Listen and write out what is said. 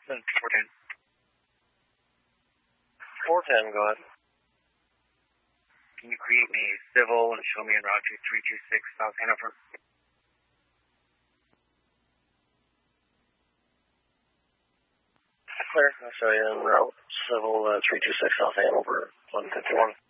410. 410, go ahead. Can you create me a civil and show me en route to 326 South Hanover? Clear. I'll show you en route civil 326 South Hanover 151.